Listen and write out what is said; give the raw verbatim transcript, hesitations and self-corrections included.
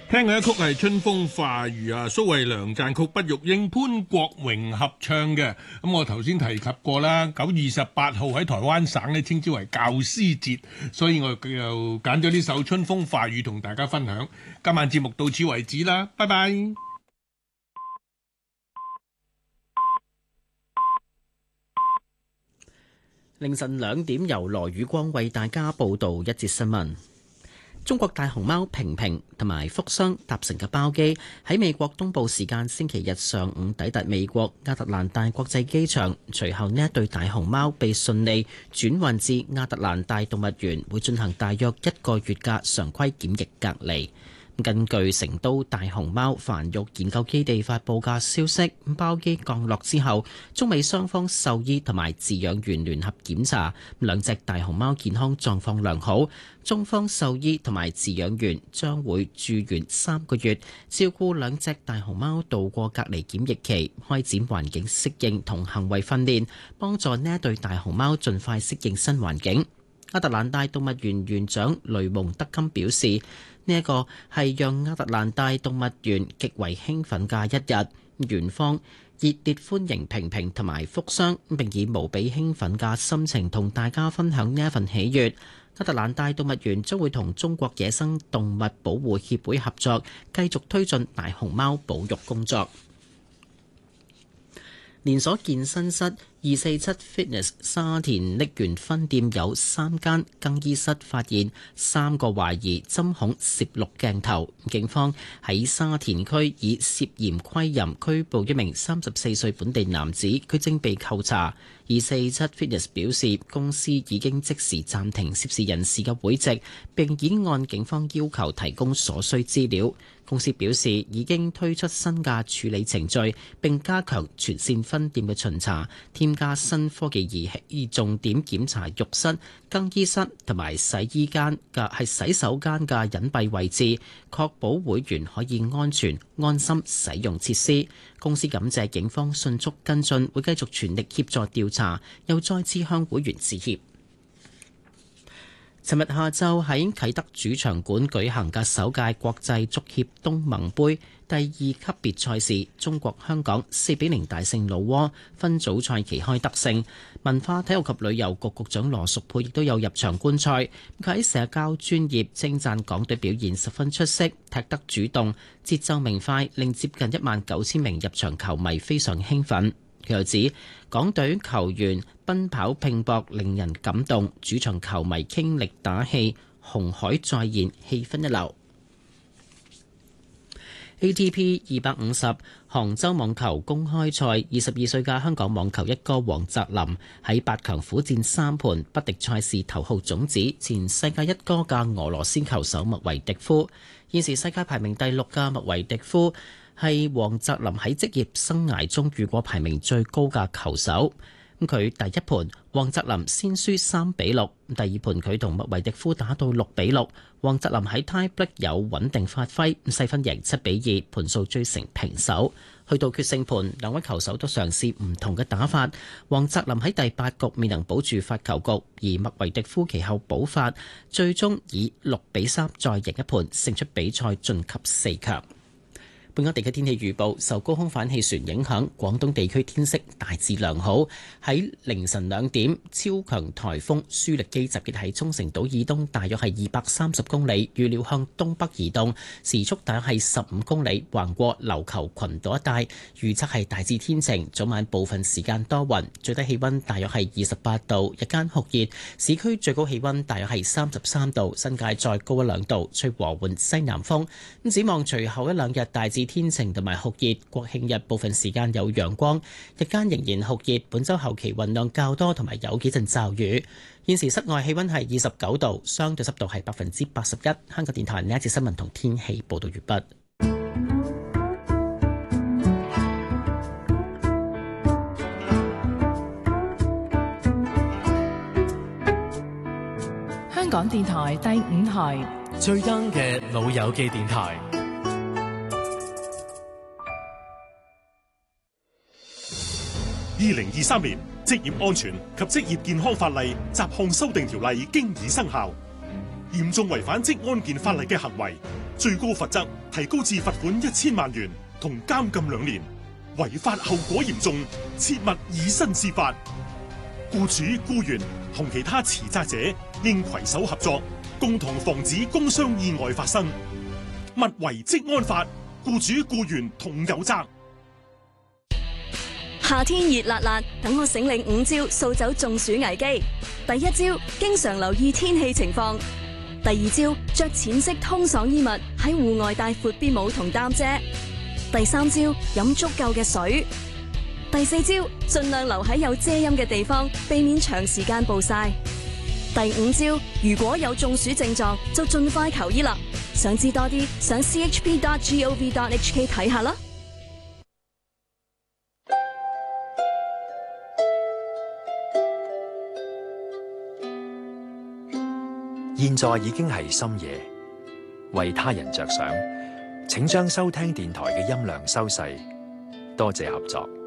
聽嘅一曲係《春風化雨》啊，蘇慧良撰曲，畢玉英、潘國榮合唱嘅。咁我頭先提及過啦，九月二十八號喺台灣省呢稱之為教師節，所以我又揀咗呢首《春風化雨》同大家分享。今晚節目到此為止啦，拜拜。 凌晨兩點由羅宇光為大家報道一節新聞。中國大熊貓平平同埋福箱搭乘嘅包機喺美國東部時間星期日上午抵達美國亞特蘭大國際機場，隨後呢一對大熊貓被順利轉運至亞特蘭大動物園，會進行大約一個月嘅常規檢疫隔離。根據成都大熊貓繁育研究基地發佈嘅消息，包機降落之後，中美雙方獸醫同埋飼養員聯合檢查，兩隻大熊貓健康狀況良好。中方獸醫同埋飼養員將會駐園三個月，照顧兩隻大熊貓度過隔離檢疫期，開展環境適應同行為訓練，幫助呢一對大熊貓盡快適應新環境。亞特蘭大動物園園長雷蒙德金表示，呢一個係讓亞特蘭大動物園極為興奮嘅一日，園方熱烈歡迎平平同埋福箱，並以無比興奮嘅心情同大家分享呢一份喜悅。亞特蘭大動物園將會同中國野生動物保護協會合作，繼續推進大熊貓保育工作。連鎖健身室二四七 Fitness 沙田瀝源分店有三間更衣室發現三個懷疑針孔攝錄鏡頭，警方喺沙田區以涉嫌窺淫拘捕一名三十四歲本地男子，佢正被扣查。二四七 Fitness 表示，公司已經即時暫停涉事人士嘅會籍，並已按警方要求提供所需資料。公司表示已經推出新嘅處理程序，並加強全線分店嘅巡查，添加新科技儀器，重點檢查浴室、更衣室同埋洗衣間嘅係洗手間嘅隱蔽位置，確保會員可以安全安心使用設施。公司感謝警方迅速跟進，會繼續全力協助調查，又再次向會員致歉。尋日下晝喺啟德主場館舉行嘅首屆國際足協東盟杯第二級別賽事，中國香港四比零大勝老撾，分組賽旗開得勝。文化體育及旅遊局局長羅淑佩亦都有入場觀賽，佢喺社交專頁稱讚港隊表現十分出色，踢得主動，節奏明快，令接近一萬九千名入場球迷非常興奮。佢又指港隊球員奔跑拼搏令人感動，主場球迷傾力打氣，紅海再現，氣氛一流。A T P 二百五十杭州網球公開賽，二十二歲嘅香港網球一哥黃澤林喺八強苦戰三盤，不敵賽事頭號種子前世界一哥嘅俄羅斯球手麥維迪夫。現時世界排名第六嘅麥維迪夫係黃澤林喺職業生涯中遇過排名最高嘅球手。咁佢第一盤黃澤林先輸三比六，第二盤佢同麥維迪夫打到六比六，黃澤林喺 tie break 有穩定發揮，細分贏七比二，盤數追成平手。去到決勝盤，兩位球手都嘗試唔同嘅打法，黃澤林喺第八局未能保住發球局，而麥維迪夫其後補發，最終以六比三再贏一盤，勝出比賽晉級四強。本港地區天氣預報，受高空反氣旋影響，廣東地區天色大致良好。喺凌晨兩點，超強颱風舒力基集結喺沖繩島以東，大約係二百三十公里，預料向東北移動，時速大約係十五公里，橫過琉球群島一帶。預測係大致天晴，早晚部分時間多雲，最低氣温大約係二十八度，日間酷熱，市區最高氣温大約係三十三度，新界再高一兩度，吹和緩西南風。咁展望隨後一兩日大致天晴同埋酷熱，國慶日部分時間有陽光，日間仍然酷熱。本周後期雲量較多，同埋有幾陣驟雨。現時室外氣溫係二十九度，相對濕度係百分之八十一。香港電台呢一節新聞同天氣報道完畢。 香港電台第五台最 young 嘅老友記電台。 二零二三年職業安全及職業健康法例雜項修訂條例經已生效，嚴重違反職安健法例嘅行為， 最高罰則提高至罰款一千萬元同監禁兩年。違法後果嚴重，切勿以身試法。僱主、僱員同其他持責者應攜手合作，共同防止工傷意外發生。勿違職安法，僱主僱員同有責。 夏天熱辣辣，等我醒領五招掃走中暑危機。第一招，經常留意天氣情況。第二招，着淺色通爽衣物，喺戶外帶闊邊帽同擔遮。第三招，飲足夠嘅水。第四招，盡量留喺有遮陰嘅地方，避免長時間暴曬。第五招，如果有中暑症狀，就盡快求醫啦。想知多啲，上 c h p dot gov dot h k 睇下啦。 現在已經係深夜，為他人着想，請將收聽電台嘅音量收細，多謝合作。